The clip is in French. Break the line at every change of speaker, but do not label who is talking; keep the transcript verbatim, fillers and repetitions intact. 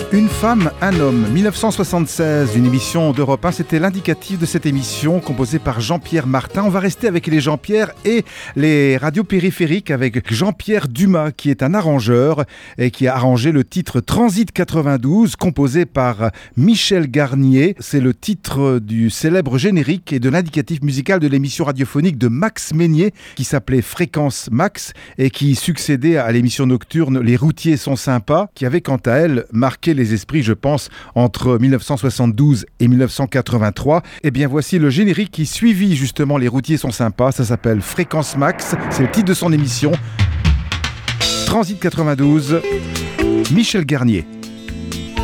Une femme, un homme, dix-neuf cent soixante-seize, une émission d'Europe un, c'était l'indicatif de cette émission composée par Jean-Pierre Martin. On va rester avec les Jean-Pierre et les radios périphériques avec Jean-Pierre Dumas qui est un arrangeur et qui a arrangé le titre Transit quatre-vingt-douze composé par Michel Garnier. C'est le titre du célèbre générique et de l'indicatif musical de l'émission radiophonique de Max Meignier qui s'appelait Fréquence Max et qui succédait à l'émission nocturne Les routiers sont sympas qui avait quant à elle marqué les esprits, je pense, entre dix-neuf cent soixante-douze et dix-neuf cent quatre-vingt-trois. Et bien voici le générique qui suivit justement Les routiers sont sympas. Ça s'appelle Fréquence Max. C'est le titre de son émission. Transit quatre-vingt-douze. Michel Garnier.